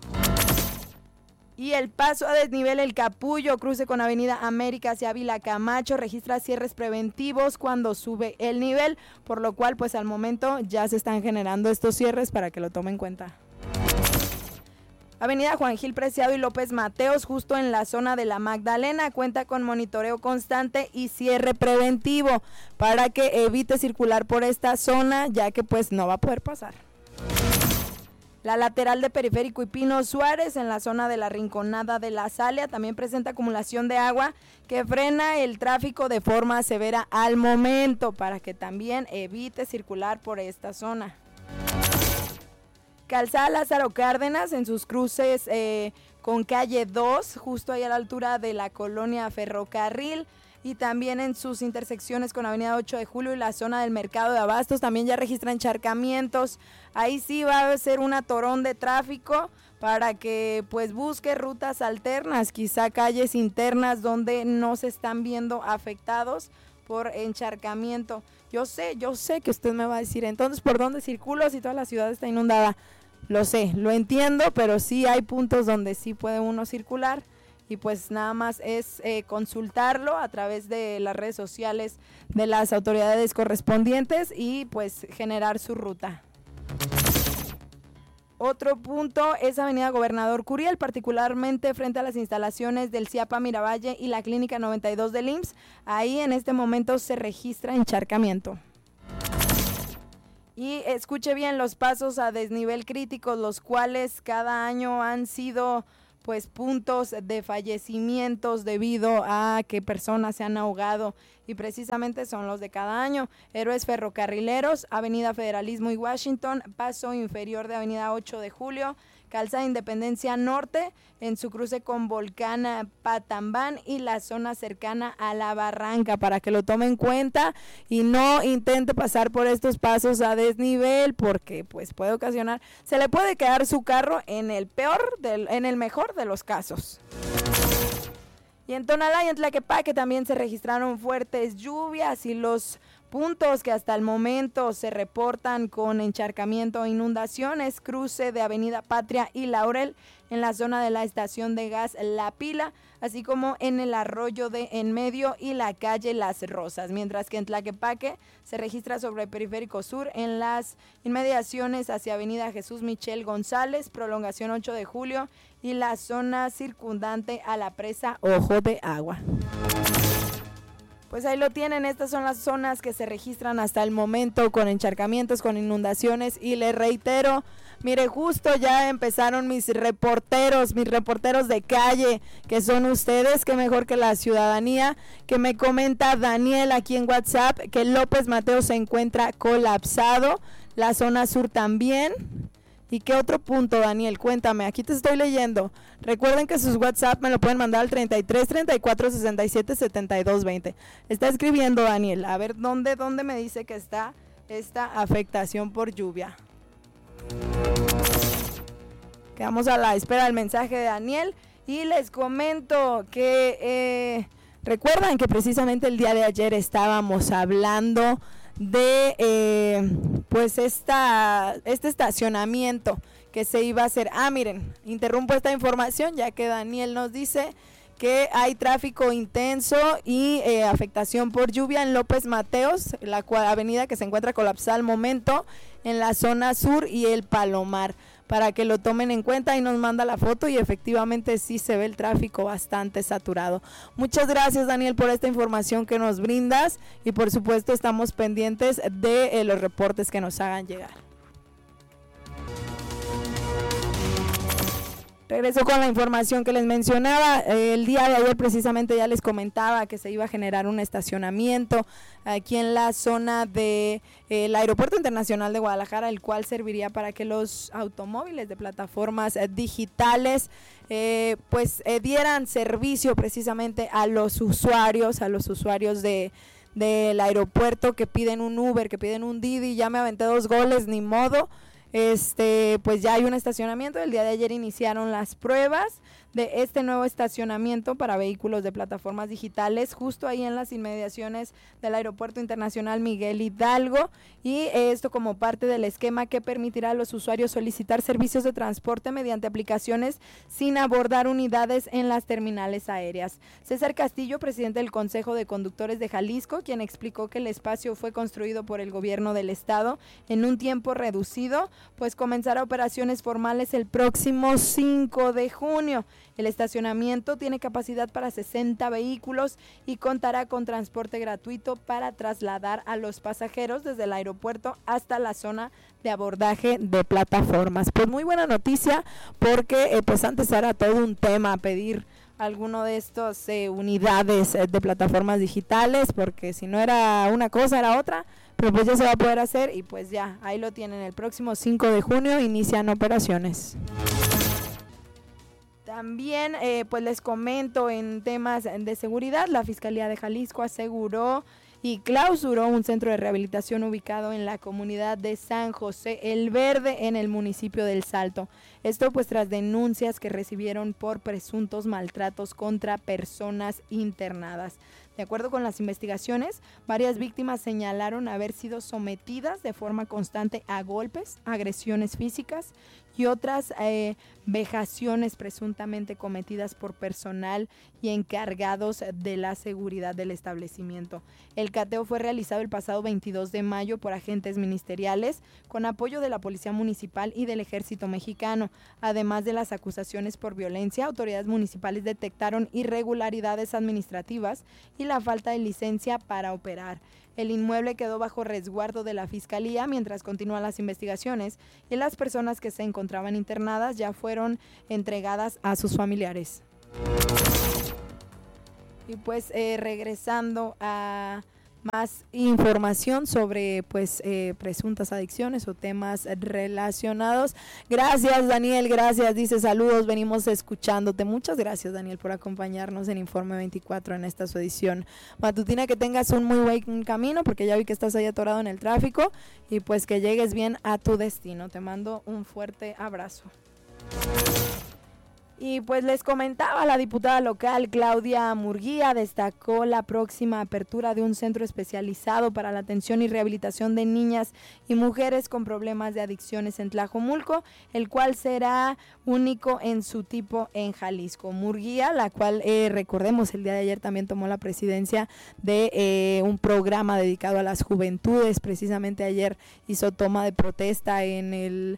Y el paso a desnivel El Capullo, cruce con Avenida América hacia Ávila Camacho, registra cierres preventivos cuando sube el nivel, por lo cual pues al momento ya se están generando estos cierres para que lo tomen en cuenta. Avenida Juan Gil Preciado y López Mateos, justo en la zona de la Magdalena, cuenta con monitoreo constante y cierre preventivo para que evite circular por esta zona, ya que pues no va a poder pasar. La lateral de Periférico y Pino Suárez, en la zona de la Rinconada de la Salia, también presenta acumulación de agua que frena el tráfico de forma severa al momento, para que también evite circular por esta zona. Calzada Lázaro Cárdenas, en sus cruces con calle 2, justo ahí a la altura de la colonia Ferrocarril, y también en sus intersecciones con Avenida 8 de Julio y la zona del Mercado de Abastos, también ya registra encharcamientos. Ahí sí va a ser un atorón de tráfico para que pues busque rutas alternas, quizá calles internas donde no se están viendo afectados por encharcamiento. Yo sé que usted me va a decir, entonces, ¿por dónde circulo si toda la ciudad está inundada? Lo sé, lo entiendo, pero sí hay puntos donde sí puede uno circular, y pues nada más es consultarlo a través de las redes sociales de las autoridades correspondientes y pues generar su ruta. Otro punto es Avenida Gobernador Curiel, particularmente frente a las instalaciones del CIAPA Miravalle y la Clínica 92 del IMSS. Ahí en este momento se registra encharcamiento. Y escuche bien los pasos a desnivel críticos, los cuales cada año han sido pues puntos de fallecimientos debido a que personas se han ahogado, y precisamente son los de cada año. Héroes ferrocarrileros, Avenida Federalismo y Washington, paso inferior de Avenida 8 de Julio, Calzada Independencia Norte, en su cruce con Volcán Patambán y la zona cercana a La Barranca, para que lo tome en cuenta y no intente pasar por estos pasos a desnivel, porque pues puede ocasionar, se le puede quedar su carro en el mejor de los casos. Y en Tonalá y en Tlaquepaque también se registraron fuertes lluvias, y los puntos que hasta el momento se reportan con encharcamiento e inundaciones: cruce de Avenida Patria y Laurel en la zona de la estación de gas La Pila, así como en el arroyo de En Medio y la calle Las Rosas, mientras que en Tlaquepaque se registra sobre el Periférico Sur en las inmediaciones hacia Avenida Jesús Michel González, prolongación 8 de Julio y la zona circundante a la presa Ojo de Agua. Pues ahí lo tienen, estas son las zonas que se registran hasta el momento con encharcamientos, con inundaciones, y les reitero, mire, justo ya empezaron mis reporteros de calle, que son ustedes, que mejor que la ciudadanía, que me comenta Daniel aquí en WhatsApp que López Mateos se encuentra colapsado, la zona sur también. ¿Y qué otro punto, Daniel? Cuéntame, aquí te estoy leyendo. Recuerden que sus WhatsApp me lo pueden mandar al 33 34 67 72 20. Está escribiendo Daniel. A ver, ¿dónde me dice que está esta afectación por lluvia? Quedamos a la espera del mensaje de Daniel. Y les comento que recuerdan que precisamente el día de ayer estábamos hablando de pues este estacionamiento que se iba a hacer. Miren, interrumpo esta información ya que Daniel nos dice que hay tráfico intenso y afectación por lluvia en López Mateos, la avenida que se encuentra colapsada al momento en la zona sur y el Palomar, para que lo tomen en cuenta. Y nos manda la foto y efectivamente sí se ve el tráfico bastante saturado. Muchas gracias, Daniel, por esta información que nos brindas, y por supuesto estamos pendientes de los reportes que nos hagan llegar. Regreso con la información que les mencionaba. El día de ayer precisamente ya les comentaba que se iba a generar un estacionamiento aquí en la zona del Aeropuerto Internacional de Guadalajara, el cual serviría para que los automóviles de plataformas digitales dieran servicio precisamente a los usuarios del aeropuerto que piden un Uber, que piden un Didi. Ya me aventé 2 goles, ni modo. Pues ya hay un estacionamiento. El día de ayer iniciaron las pruebas de este nuevo estacionamiento para vehículos de plataformas digitales justo ahí en las inmediaciones del Aeropuerto Internacional Miguel Hidalgo, y esto como parte del esquema que permitirá a los usuarios solicitar servicios de transporte mediante aplicaciones sin abordar unidades en las terminales aéreas. César Castillo, presidente del Consejo de Conductores de Jalisco, quien explicó que el espacio fue construido por el gobierno del estado en un tiempo reducido, pues comenzará operaciones formales el próximo 5 de junio. El estacionamiento tiene capacidad para 60 vehículos y contará con transporte gratuito para trasladar a los pasajeros desde el aeropuerto hasta la zona de abordaje de plataformas. Pues muy buena noticia, porque pues antes era todo un tema pedir alguno de estos unidades de plataformas digitales, porque si no era una cosa era otra, pero pues ya se va a poder hacer, y pues ya, ahí lo tienen. El próximo 5 de junio inician operaciones. También pues les comento en temas de seguridad, la Fiscalía de Jalisco aseguró y clausuró un centro de rehabilitación ubicado en la comunidad de San José el Verde, en el municipio del Salto. Esto pues tras denuncias que recibieron por presuntos maltratos contra personas internadas. De acuerdo con las investigaciones, varias víctimas señalaron haber sido sometidas de forma constante a golpes, agresiones físicas y otras vejaciones presuntamente cometidas por personal y encargados de la seguridad del establecimiento. El cateo fue realizado el pasado 22 de mayo por agentes ministeriales con apoyo de la Policía Municipal y del Ejército Mexicano. Además de las acusaciones por violencia, autoridades municipales detectaron irregularidades administrativas y la falta de licencia para operar. El inmueble quedó bajo resguardo de la Fiscalía mientras continúan las investigaciones y las personas que se encontraban internadas ya fueron entregadas a sus familiares. Y pues regresando a más información sobre presuntas adicciones o temas relacionados. Gracias, Daniel, gracias, dice saludos, venimos escuchándote. Muchas gracias, Daniel, por acompañarnos en Informe 24 en esta su edición matutina. Que tengas un muy buen camino, porque ya vi que estás ahí atorado en el tráfico, y pues que llegues bien a tu destino. Te mando un fuerte abrazo. Y pues les comentaba, la diputada local Claudia Murguía destacó la próxima apertura de un centro especializado para la atención y rehabilitación de niñas y mujeres con problemas de adicciones en Tlajomulco, el cual será único en su tipo en Jalisco. Murguía, la cual recordemos el día de ayer también tomó la presidencia de un programa dedicado a las juventudes. Precisamente ayer hizo toma de protesta en el...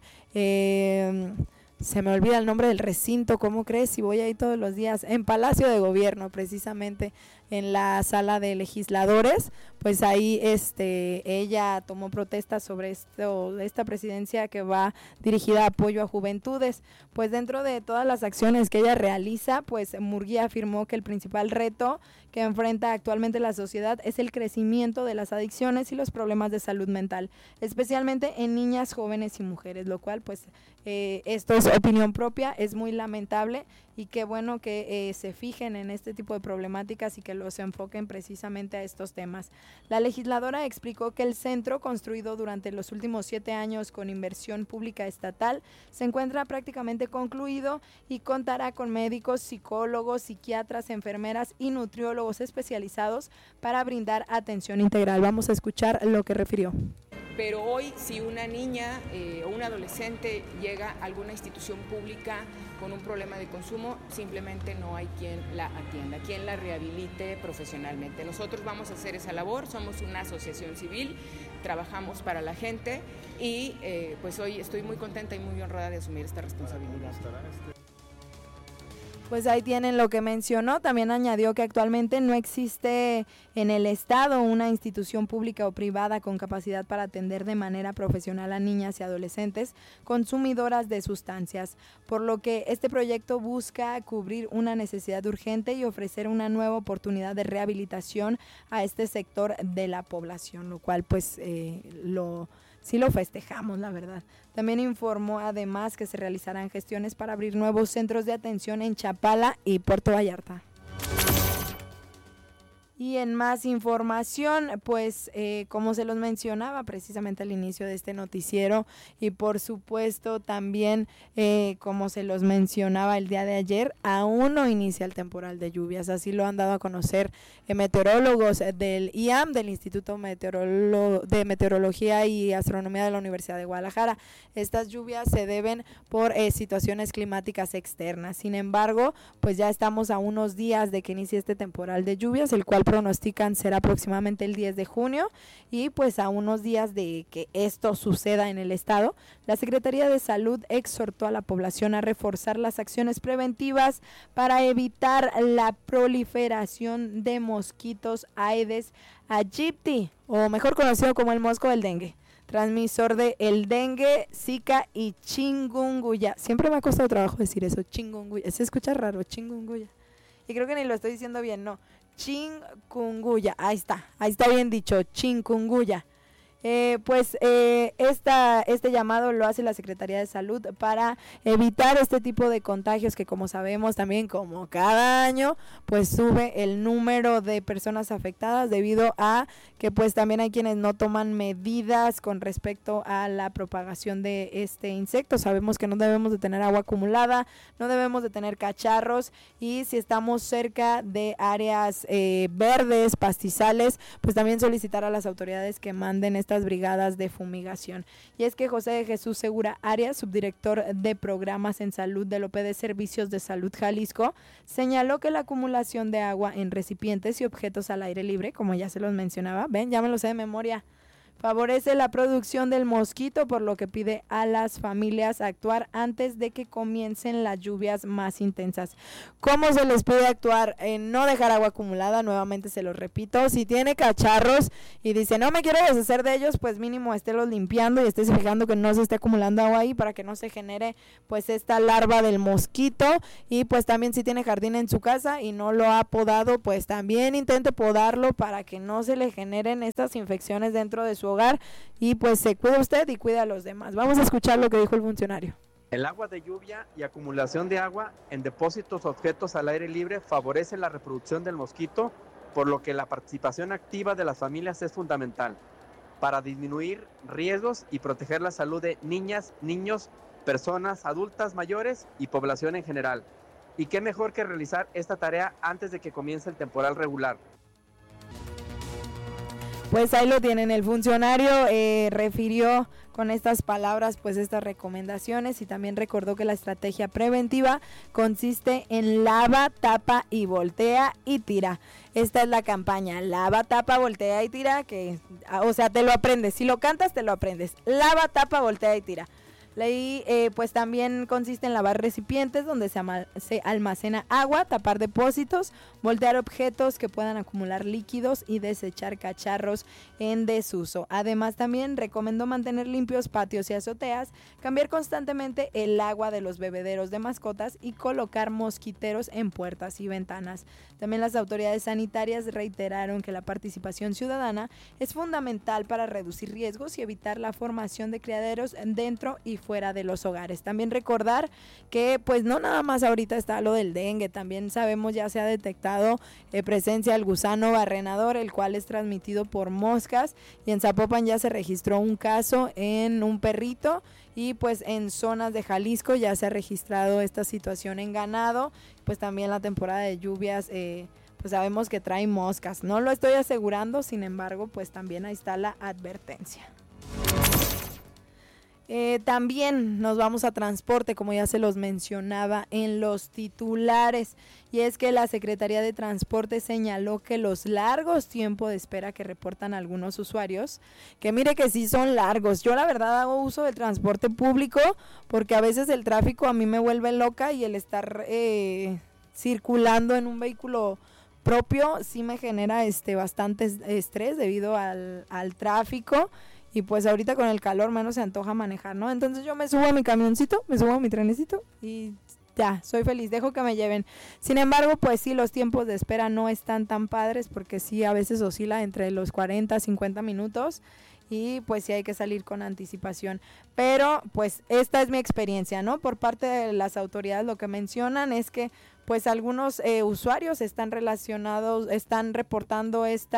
se me olvida el nombre del recinto, ¿cómo crees? Si voy ahí todos los días, en Palacio de Gobierno, precisamente en la sala de legisladores, pues ahí ella tomó protesta sobre esta presidencia que va dirigida a apoyo a juventudes. Pues dentro de todas las acciones que ella realiza, pues Murguía afirmó que el principal reto que enfrenta actualmente la sociedad es el crecimiento de las adicciones y los problemas de salud mental, especialmente en niñas, jóvenes y mujeres, lo cual pues esto es opinión propia, es muy lamentable, y qué bueno que se fijen en este tipo de problemáticas y que los enfoquen precisamente a estos temas. La legisladora explicó que el centro, construido durante los últimos 7 años con inversión pública estatal, se encuentra prácticamente concluido y contará con médicos, psicólogos, psiquiatras, enfermeras y nutriólogos especializados para brindar atención integral. Vamos a escuchar lo que refirió. Pero hoy, si una niña o un adolescente llega a alguna institución pública con un problema de consumo, simplemente no hay quien la atienda, quien la rehabilite profesionalmente. Nosotros vamos a hacer esa labor, somos una asociación civil, trabajamos para la gente y pues hoy estoy muy contenta y muy honrada de asumir esta responsabilidad. Pues ahí tienen lo que mencionó. También añadió que actualmente no existe en el estado una institución pública o privada con capacidad para atender de manera profesional a niñas y adolescentes consumidoras de sustancias, por lo que este proyecto busca cubrir una necesidad urgente y ofrecer una nueva oportunidad de rehabilitación a este sector de la población, lo cual pues sí lo festejamos, la verdad. También informó además que se realizarán gestiones para abrir nuevos centros de atención en Chapala y Puerto Vallarta. Y en más información, pues como se los mencionaba precisamente al inicio de este noticiero, y por supuesto también como se los mencionaba el día de ayer, aún no inicia el temporal de lluvias. Así lo han dado a conocer meteorólogos del IAM, del Instituto de Meteorología y Astronomía de la Universidad de Guadalajara. Estas lluvias se deben por situaciones climáticas externas. Sin embargo, pues ya estamos a unos días de que inicie este temporal de lluvias, el cual pronostican será aproximadamente el 10 de junio, y pues a unos días de que esto suceda en el estado, la Secretaría de Salud exhortó a la población a reforzar las acciones preventivas para evitar la proliferación de mosquitos Aedes aegypti, o mejor conocido como el mosco del dengue, transmisor de el dengue, zika y chikungunya. Siempre me ha costado trabajo decir eso, chikungunya, se escucha raro, chikungunya, y creo que ni lo estoy diciendo bien, no, chikungunya, ahí está bien dicho, chikungunya. Este llamado lo hace la Secretaría de Salud para evitar este tipo de contagios que, como sabemos también, como cada año, pues sube el número de personas afectadas debido a que pues también hay quienes no toman medidas con respecto a la propagación de este insecto. Sabemos que no debemos de tener agua acumulada, no debemos de tener cacharros, y si estamos cerca de áreas verdes, pastizales, pues también solicitar a las autoridades que manden estas estas brigadas de fumigación. Y es que José de Jesús Segura Arias, subdirector de programas en salud del OPD Servicios de Salud Jalisco, señaló que la acumulación de agua en recipientes y objetos al aire libre, como ya se los mencionaba, ven, ya me lo sé de memoria, favorece la producción del mosquito, por lo que pide a las familias actuar antes de que comiencen las lluvias más intensas. ¿Cómo se les pide actuar? No dejar agua acumulada, nuevamente se los repito. Si tiene cacharros y dice no me quiero deshacer de ellos, pues mínimo estélos limpiando y estés fijando que no se esté acumulando agua ahí para que no se genere pues esta larva del mosquito. Y pues también si tiene jardín en su casa y no lo ha podado, pues también intente podarlo para que no se le generen estas infecciones dentro de su hogar y pues se cuida usted y cuida a los demás. Vamos a escuchar lo que dijo el funcionario. El agua de lluvia y acumulación de agua en depósitos o objetos al aire libre favorece la reproducción del mosquito, por lo que la participación activa de las familias es fundamental para disminuir riesgos y proteger la salud de niñas, niños, personas adultas mayores y población en general. Y qué mejor que realizar esta tarea antes de que comience el temporal regular. Pues ahí lo tienen, el funcionario refirió con estas palabras pues estas recomendaciones y también recordó que la estrategia preventiva consiste en lava, tapa y voltea y tira. Esta es la campaña, lava, tapa, voltea y tira, que o sea te lo aprendes, si lo cantas te lo aprendes, lava, tapa, voltea y tira. Leí, pues también consiste en lavar recipientes donde se almacena agua, tapar depósitos, voltear objetos que puedan acumular líquidos y desechar cacharros en desuso. Además también recomendó mantener limpios patios y azoteas, cambiar constantemente el agua de los bebederos de mascotas y colocar mosquiteros en puertas y ventanas. También las autoridades sanitarias reiteraron que la participación ciudadana es fundamental para reducir riesgos y evitar la formación de criaderos dentro y fuera de los hogares. También recordar que pues no nada más ahorita está lo del dengue, también sabemos ya se ha detectado presencia del gusano barrenador, el cual es transmitido por moscas, y en Zapopan ya se registró un caso en un perrito y pues en zonas de Jalisco ya se ha registrado esta situación en ganado. Pues también la temporada de lluvias pues sabemos que trae moscas, no lo estoy asegurando, sin embargo pues también ahí está la advertencia. También nos vamos a transporte, como ya se los mencionaba en los titulares, y es que la Secretaría de Transporte señaló que los largos tiempos de espera que reportan algunos usuarios, que mire que sí son largos, yo la verdad hago uso del transporte público porque a veces el tráfico a mí me vuelve loca y el estar circulando en un vehículo propio sí me genera bastante estrés debido al tráfico. Y pues ahorita con el calor menos se antoja manejar, ¿no? Entonces yo me subo a mi camioncito, me subo a mi trenecito y ya, soy feliz, dejo que me lleven. Sin embargo, pues sí, los tiempos de espera no están tan padres porque sí, a veces oscila entre los 40 a 50 minutos y pues sí hay que salir con anticipación. Pero pues esta es mi experiencia, ¿no? Por parte de las autoridades lo que mencionan es que pues algunos usuarios están reportando este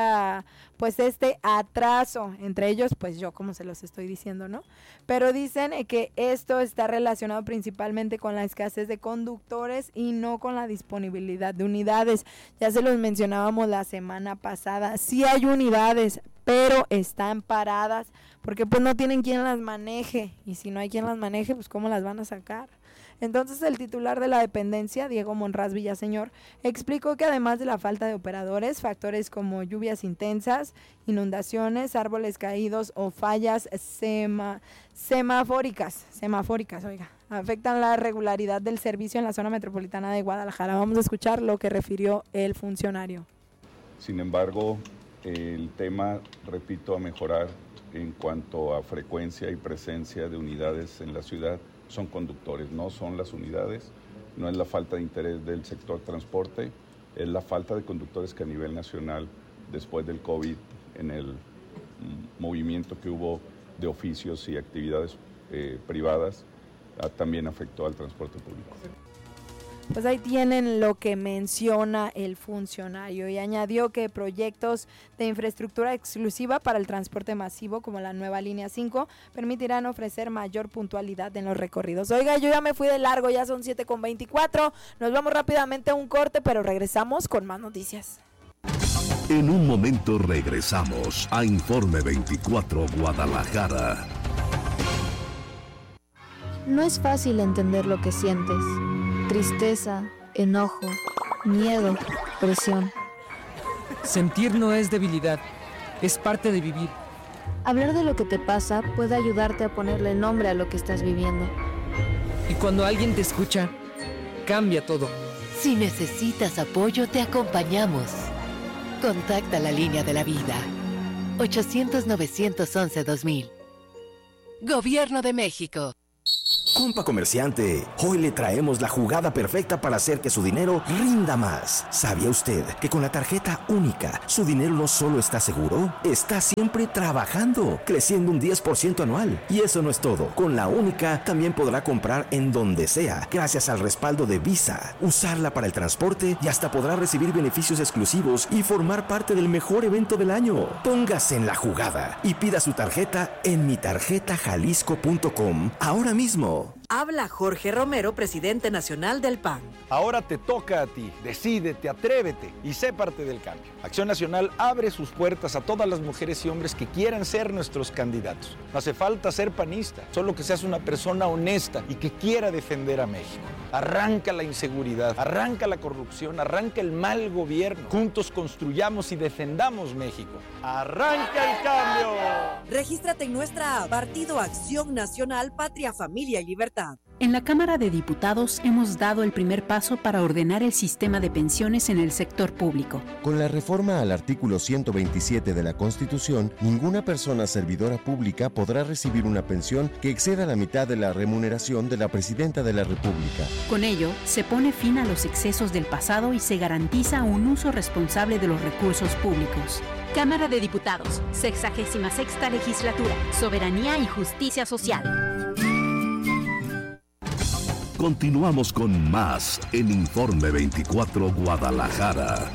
atraso, entre ellos pues yo, como se los estoy diciendo, ¿no? Pero dicen que esto está relacionado principalmente con la escasez de conductores y no con la disponibilidad de unidades. Ya se los mencionábamos la semana pasada, sí hay unidades, pero están paradas porque pues no tienen quien las maneje, y si no hay quien las maneje, pues ¿cómo las van a sacar? Entonces el titular de la dependencia, Diego Monraz Villaseñor, explicó que además de la falta de operadores, factores como lluvias intensas, inundaciones, árboles caídos o fallas semafóricas, afectan la regularidad del servicio en la zona metropolitana de Guadalajara. Vamos a escuchar lo que refirió el funcionario. Sin embargo, el tema, repito, a mejorar en cuanto a frecuencia y presencia de unidades en la ciudad son conductores, no son las unidades, no es la falta de interés del sector transporte, es la falta de conductores que a nivel nacional, después del COVID, en el movimiento que hubo de oficios y actividades privadas, también afectó al transporte público. Pues ahí tienen lo que menciona el funcionario, y añadió que proyectos de infraestructura exclusiva para el transporte masivo como la nueva línea 5 permitirán ofrecer mayor puntualidad en los recorridos. Oiga, yo ya me fui de largo, ya son 7:24, nos vamos rápidamente a un corte, pero regresamos con más noticias. En un momento regresamos a Informe 24 Guadalajara. No es fácil entender lo que sientes. Tristeza, enojo, miedo, presión. Sentir no es debilidad, es parte de vivir. Hablar de lo que te pasa puede ayudarte a ponerle nombre a lo que estás viviendo. Y cuando alguien te escucha, cambia todo. Si necesitas apoyo, te acompañamos. Contacta la línea de la vida. 800-911-2000. Gobierno de México. Compa comerciante, hoy le traemos la jugada perfecta para hacer que su dinero rinda más. ¿Sabía usted que con la tarjeta única, su dinero no solo está seguro, está siempre trabajando, creciendo un 10% anual? Y eso no es todo. Con la única también podrá comprar en donde sea, gracias al respaldo de Visa, usarla para el transporte y hasta podrá recibir beneficios exclusivos y formar parte del mejor evento del año. Póngase en la jugada y pida su tarjeta en mitarjetajalisco.com ahora mismo. Habla Jorge Romero, presidente nacional del PAN. Ahora te toca a ti. Decídete, atrévete y sé parte del cambio. Acción Nacional abre sus puertas a todas las mujeres y hombres que quieran ser nuestros candidatos. No hace falta ser panista, solo que seas una persona honesta y que quiera defender a México. Arranca la inseguridad, arranca la corrupción, arranca el mal gobierno. Juntos construyamos y defendamos México. ¡Arranca el cambio! Regístrate en nuestra app, Partido Acción Nacional, Patria, Familia y Libertad. En la Cámara de Diputados hemos dado el primer paso para ordenar el sistema de pensiones en el sector público. Con la reforma al artículo 127 de la Constitución, ninguna persona servidora pública podrá recibir una pensión que exceda la mitad de la remuneración de la Presidenta de la República. Con ello, se pone fin a los excesos del pasado y se garantiza un uso responsable de los recursos públicos. Cámara de Diputados, 66ª Legislatura, Soberanía y Justicia Social. Continuamos con más en Informe 24 Guadalajara.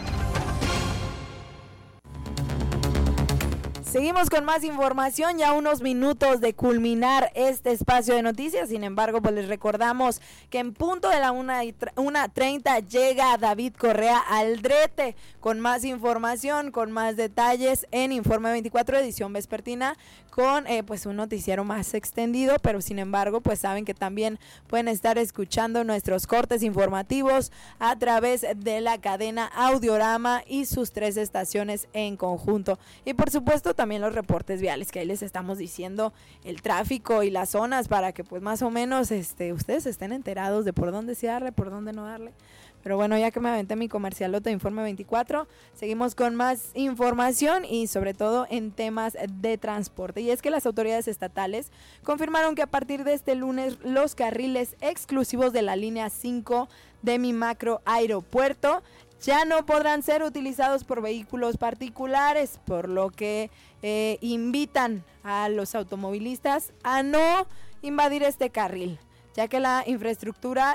Seguimos con más información, ya unos minutos de culminar este espacio de noticias. Sin embargo, pues les recordamos que en punto de la 1:30 llega David Correa Aldrete con más información, con más detalles en Informe 24 edición vespertina, con pues un noticiero más extendido, pero sin embargo pues saben que también pueden estar escuchando nuestros cortes informativos a través de la cadena Audiorama y sus 3 estaciones en conjunto. Y por supuesto también los reportes viales, que ahí les estamos diciendo el tráfico y las zonas para que pues más o menos ustedes estén enterados de por dónde sí darle, por dónde no darle. Pero bueno, ya que me aventé mi comercialote de Informe 24, seguimos con más información y sobre todo en temas de transporte. Y es que las autoridades estatales confirmaron que a partir de este lunes los carriles exclusivos de la línea 5 de Mi Macro Aeropuerto ya no podrán ser utilizados por vehículos particulares, por lo que invitan a los automovilistas a no invadir este carril, ya que la infraestructura...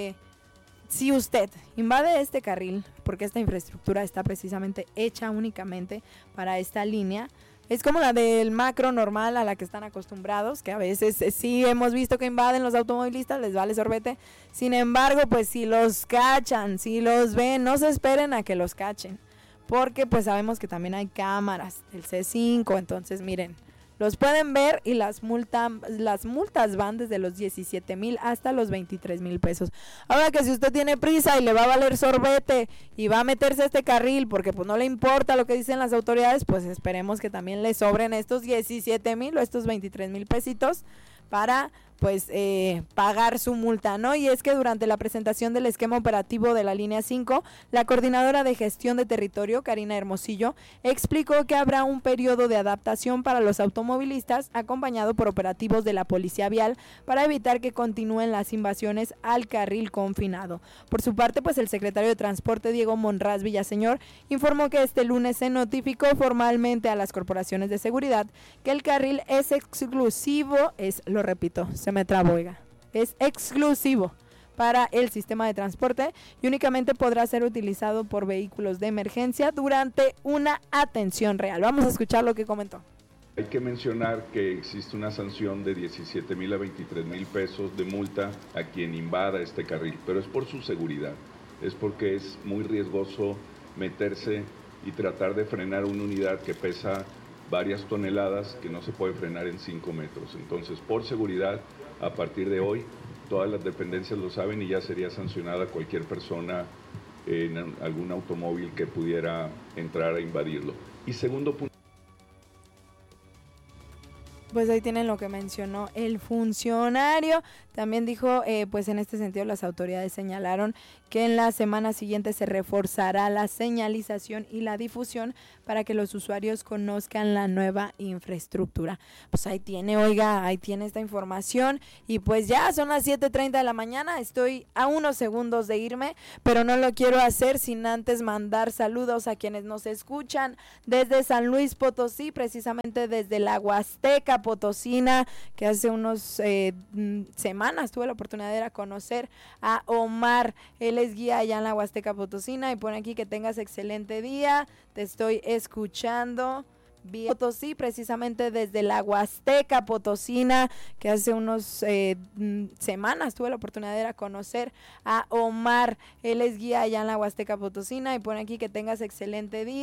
Si usted invade este carril, porque esta infraestructura está precisamente hecha únicamente para esta línea, es como la del macro normal a la que están acostumbrados, que a veces sí hemos visto que invaden los automovilistas, les vale sorbete. Sin embargo, pues si los cachan, si los ven, no se esperen a que los cachen, porque pues sabemos que también hay cámaras del C5, entonces miren, los pueden ver y las multas van desde los 17,000 hasta los 23,000 pesos. Ahora que si usted tiene prisa y le va a valer sorbete y va a meterse a este carril porque pues no le importa lo que dicen las autoridades, pues esperemos que también le sobren estos 17,000 o estos 23,000 pesitos para pues pagar su multa, ¿no? Y es que durante la presentación del esquema operativo de la línea 5, la coordinadora de gestión de territorio, Karina Hermosillo, explicó que habrá un periodo de adaptación para los automovilistas acompañado por operativos de la Policía Vial para evitar que continúen las invasiones al carril confinado. Por su parte, pues el secretario de Transporte, Diego Monraz Villaseñor, informó que este lunes se notificó formalmente a las corporaciones de seguridad que el carril es exclusivo, lo repito, se me trabo, oiga, es exclusivo para el sistema de transporte y únicamente podrá ser utilizado por vehículos de emergencia durante una atención real. Vamos a escuchar lo que comentó. Hay que mencionar que existe una sanción de 17,000 a 23,000 pesos de multa a quien invada este carril, pero es por su seguridad, es porque es muy riesgoso meterse y tratar de frenar una unidad que pesa varias toneladas que no se puede frenar en 5 metros. Entonces, por seguridad, a partir de hoy, todas las dependencias lo saben y ya sería sancionada cualquier persona en algún automóvil que pudiera entrar a invadirlo. Y segundo punto. Pues ahí tienen lo que mencionó el funcionario. También dijo, pues en este sentido las autoridades señalaron que en la semana siguiente se reforzará la señalización y la difusión para que los usuarios conozcan la nueva infraestructura. Pues ahí tiene, oiga, ahí tiene esta información y pues ya son las 7:30 de la mañana, estoy a unos segundos de irme, pero no lo quiero hacer sin antes mandar saludos a quienes nos escuchan desde San Luis Potosí, precisamente desde la Huasteca Potosina, que hace unos semanas tuve la oportunidad de ir a conocer a Omar. Él es guía allá en la Huasteca Potosina y pone aquí que tengas excelente día, te estoy escuchando. Potosí, precisamente desde la Huasteca Potosina, que hace unos semanas tuve la oportunidad de ir a conocer a Omar. Él es guía allá en la Huasteca Potosina y pone aquí que tengas excelente día.